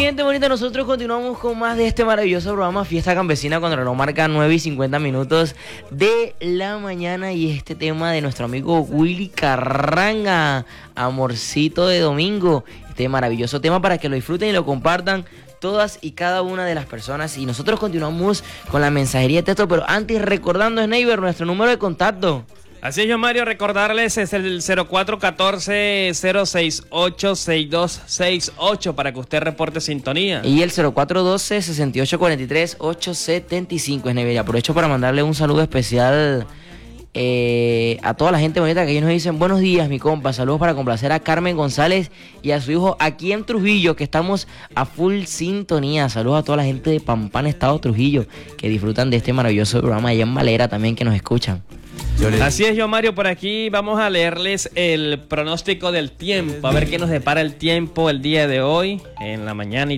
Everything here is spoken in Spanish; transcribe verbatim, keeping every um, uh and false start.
gente bonita, nosotros continuamos con más de este maravilloso programa Fiesta Campesina cuando el reloj marca nueve y cincuenta minutos de la mañana. Y este tema de nuestro amigo Willy Carranga, Amorcito de Domingo. Este maravilloso tema para que lo disfruten y lo compartan todas y cada una de las personas. Y nosotros continuamos con la mensajería de texto, pero antes recordando, Sneiber, nuestro número de contacto. Así es, yo Mario, recordarles es el cero cuatro uno cuatro, cero seis ocho, seis dos seis ocho para que usted reporte sintonía. Y el cero cuatro uno dos, seis ocho cuatro tres, ocho siete cinco, Sneiber. Aprovecho para mandarle un saludo especial eh, a toda la gente bonita que ellos nos dicen buenos días, mi compa. Saludos para complacer a Carmen González y a su hijo aquí en Trujillo, que estamos a full sintonía. Saludos a toda la gente de Pampán, Estado Trujillo, que disfrutan de este maravilloso programa, allá en Valera también, que nos escuchan. Así es, yo Mario, por aquí vamos a leerles el pronóstico del tiempo, a ver qué nos depara el tiempo el día de hoy, en la mañana y